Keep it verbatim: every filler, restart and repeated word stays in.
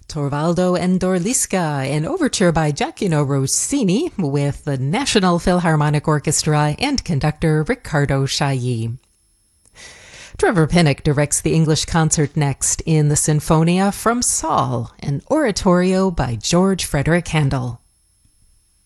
Torvaldo and Dorliska, an overture by Giacomo Rossini with the National Philharmonic Orchestra and conductor Riccardo Chailly. Trevor Pinnock directs the English concert next in the Sinfonia from Saul, an oratorio by George Frederick Handel.